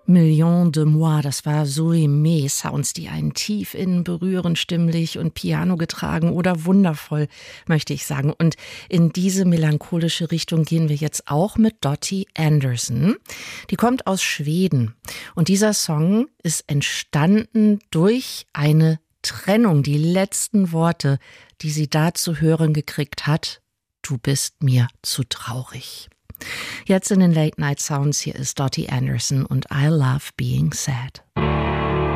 Millions de Moi, das war Zoé May, Sounds, die einen tief innen berühren, stimmlich und Piano getragen oder wundervoll, möchte ich sagen. Und in diese melancholische Richtung gehen wir jetzt auch mit Dottie Anderson. Die kommt aus Schweden und dieser Song ist entstanden durch eine Trennung. Die letzten Worte, die sie da zu hören gekriegt hat: Du bist mir zu traurig. Jetzt in den Late Night Sounds, hier ist Dottie Anderson und I Love Being Sad.